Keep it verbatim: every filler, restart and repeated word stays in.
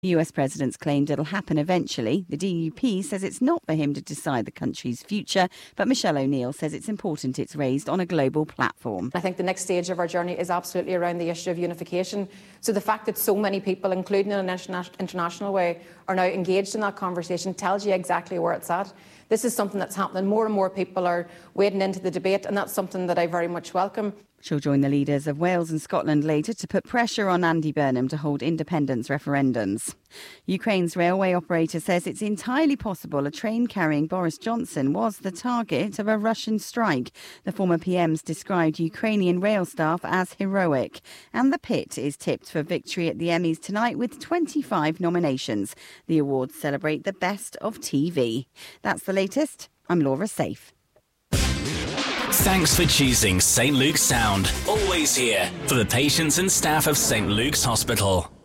The U S president's claimed it'll happen eventually. The D U P says it's not for him to decide the country's future, but Michelle O'Neill says it's important it's raised on a global platform. I think the next stage of our journey is absolutely around the issue of unification. So the fact that so many people, including in an international way, are now engaged in that conversation tells you exactly where it's at. This is something that's happening. More and more people are wading into the debate, and that's something that I very much welcome. She'll join the leaders of Wales and Scotland later to put pressure on Andy Burnham to hold independence referendums. Ukraine's railway operator says it's entirely possible a train carrying Boris Johnson was the target of a Russian strike. The former P M's described Ukrainian rail staff as heroic. And the pit is tipped for victory at the Emmys tonight with twenty-five nominations. The awards celebrate the best of T V. That's the latest. I'm Laura Safe. Thanks for choosing Saint Luke's Sound. Always here for the patients and staff of Saint Luke's Hospital.